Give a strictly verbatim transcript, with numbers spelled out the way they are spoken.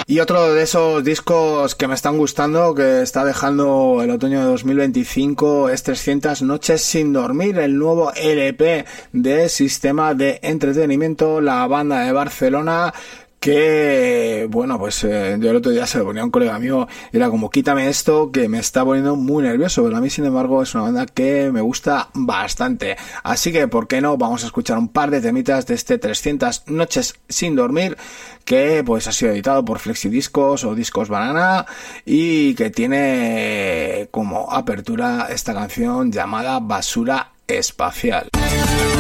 Y otro de esos discos que me están gustando, que está dejando el otoño de dos mil veinticinco, es trescientas noches sin dormir, el nuevo L P de Sistema de Entretenimiento, la banda de Barcelona, que, bueno, pues eh, yo el otro día se lo ponía a un colega mío, era como, quítame esto que me está poniendo muy nervioso, pero a mí, sin embargo, es una banda que me gusta bastante. Así que, ¿por qué no? Vamos a escuchar un par de temitas de este trescientas noches sin dormir, que pues ha sido editado por Flexidiscos o Discos Banana, y que tiene como apertura esta canción llamada Basura Espacial.